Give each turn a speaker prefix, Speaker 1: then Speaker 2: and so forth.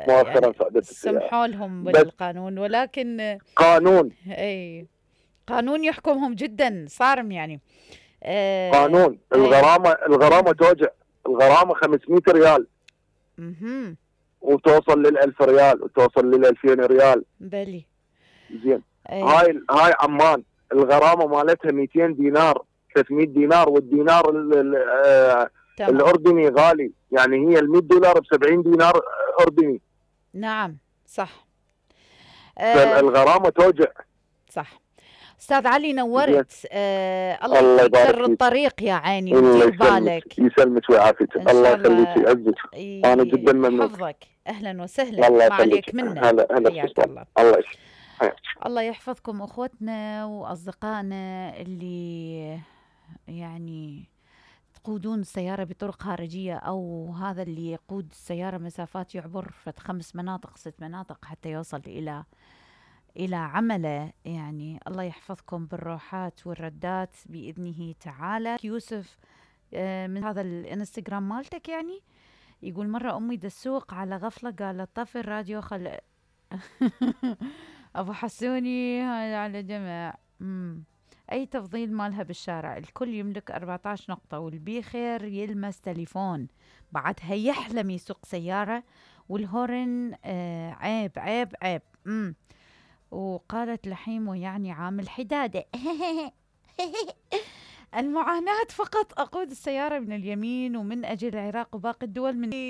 Speaker 1: مؤخرا
Speaker 2: يعني
Speaker 1: صعدت السيارة.
Speaker 2: سمحوا لهم
Speaker 1: بس
Speaker 2: بالقانون، ولكن
Speaker 1: قانون،
Speaker 2: اي قانون يحكمهم جدا صارم يعني.
Speaker 1: قانون
Speaker 2: اي.
Speaker 1: الغرامة توجع. الغرامة 500 ريال
Speaker 2: اها.
Speaker 1: وتوصل لل1000 ريال وتوصل لل2000 ريال.
Speaker 2: بلي.
Speaker 1: زين.
Speaker 2: اي.
Speaker 1: هاي عمان الغرامة مالتها 200 دينار 300 دينار، والدينار
Speaker 2: تمام.
Speaker 1: الأردني غالي، يعني هي $100 ب70 دينار أردني.
Speaker 2: نعم صح. آه
Speaker 1: فالغرامة توجع.
Speaker 2: صح. استاذ علي
Speaker 1: زين.
Speaker 2: نورت. الله
Speaker 1: الله
Speaker 2: يكفيك
Speaker 1: يبارك
Speaker 2: شر
Speaker 1: فيك.
Speaker 2: الطريق يا عيني،
Speaker 1: الله
Speaker 2: ودير
Speaker 1: يسلمك
Speaker 2: بالك.
Speaker 1: يسلمك ويعافيك.
Speaker 2: ان
Speaker 1: الله
Speaker 2: شاء
Speaker 1: يخليك
Speaker 2: الله
Speaker 1: ويعزك. انا جدا ممنون.
Speaker 2: يحفظك. اهلا وسهلا،
Speaker 1: الله
Speaker 2: ما
Speaker 1: يخليك.
Speaker 2: عليك منا.
Speaker 1: هلا هلا
Speaker 2: حياك
Speaker 1: استاذ.
Speaker 2: الله.
Speaker 1: الله يسلمك. حياك.
Speaker 2: الله يحفظكم اخوتنا واصدقائنا اللي يعني تقودون السيارة بطرق خارجية، أو هذا اللي يقود السيارة مسافات يعبر 5 مناطق 6 مناطق حتى يوصل إلى عمله. يعني الله يحفظكم بالروحات والردات بإذنه تعالى. يوسف من هذا الانستغرام مالتك يعني يقول مرة أمي دسوق على غفلة قالت طفي الراديو أبو حسوني هاي على جمع. أي تفضيل مالها بالشارع، الكل يملك 14 نقطة والبيخير يلمس تليفون، بعدها يحلم يسوق سيارة والهورن عيب عيب عيب. وقالت لحيم ويعني عامل حدادة. المعاناة فقط أقود السيارة من اليمين ومن أجل العراق وباقي الدول من